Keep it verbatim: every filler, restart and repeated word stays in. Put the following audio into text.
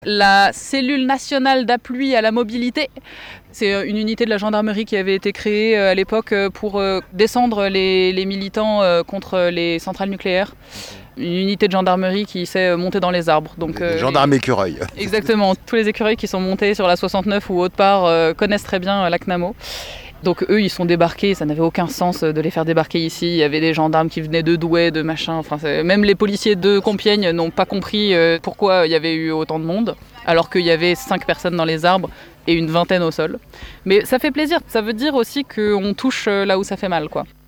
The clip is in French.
La cellule nationale d'appui à la mobilité, c'est une unité de la gendarmerie qui avait été créée à l'époque pour descendre les, les militants contre les centrales nucléaires. Une unité de gendarmerie qui sait monter dans les arbres. Donc, les gendarmes les... écureuils. Exactement, tous les écureuils qui sont montés sur la soixante-neuf ou autre part euh, connaissent très bien la C N A M O. Donc eux, ils sont débarqués, ça n'avait aucun sens de les faire débarquer ici. Il y avait des gendarmes qui venaient de Douai, de machin. Enfin, même les policiers de Compiègne n'ont pas compris euh, pourquoi il y avait eu autant de monde, alors qu'il y avait cinq personnes dans les arbres et une vingtaine au sol. Mais ça fait plaisir, ça veut dire aussi qu'on touche là où ça fait mal, quoi.